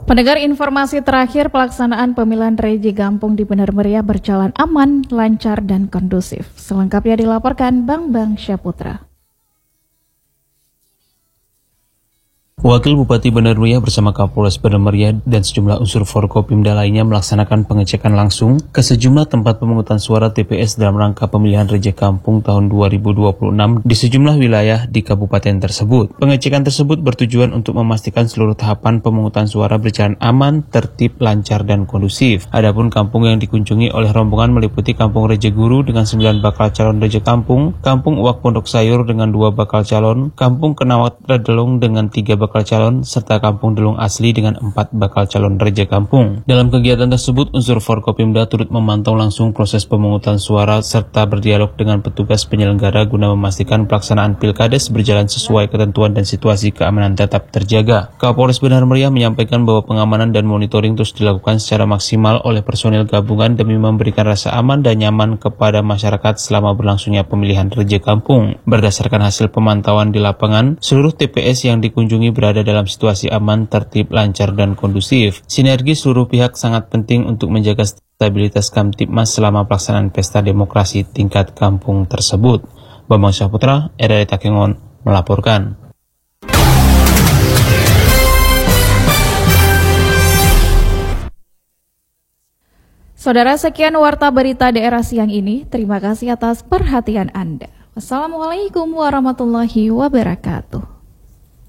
Pendengar, informasi terakhir, pelaksanaan pemilihan Reji Gampung di Benar Meriah berjalan aman, lancar, dan kondusif. Selengkapnya dilaporkan Bang Syaputra. Wakil Bupati Benar Meriah bersama Kapolres Benar Meriah dan sejumlah unsur Forkopimda lainnya melaksanakan pengecekan langsung ke sejumlah tempat pemungutan suara TPS dalam rangka pemilihan Reji Gampung tahun 2026 di sejumlah wilayah di kabupaten tersebut. Pengecekan tersebut bertujuan untuk memastikan seluruh tahapan pemungutan suara berjalan aman, tertib, lancar, dan kondusif. Adapun kampung yang dikunjungi oleh rombongan meliputi Kampung Reje Guru dengan 9 bakal calon Reje Kampung, Kampung Uwak Pondok Sayur dengan 2 bakal calon, Kampung Kenawat Radelong dengan 3 bakal calon, serta Kampung Delung Asli dengan 4 bakal calon Reje Kampung. Dalam kegiatan tersebut, unsur Forkopimda turut memantau langsung proses pemungutan suara serta berdialog dengan petugas penyelenggara guna memastikan pelaksanaan Pilkades berjalan sesuai ketentuan dan situasi keamanan tetap terjaga. Kapolres Benar Meriah menyampaikan bahwa pengamanan dan monitoring terus dilakukan secara maksimal oleh personil gabungan demi memberikan rasa aman dan nyaman kepada masyarakat selama berlangsungnya pemilihan Reje Kampung. Berdasarkan hasil pemantauan di lapangan, seluruh TPS yang dikunjungi berada dalam situasi aman, tertib, lancar, dan kondusif. Sinergi seluruh pihak sangat penting untuk menjaga stabilitas Kamtibmas selama pelaksanaan pesta demokrasi tingkat kampung tersebut. Bambang Syaputra, RRI Takengon, melaporkan. Saudara, sekian warta berita daerah siang ini. Terima kasih atas perhatian Anda. Wassalamualaikum warahmatullahi wabarakatuh.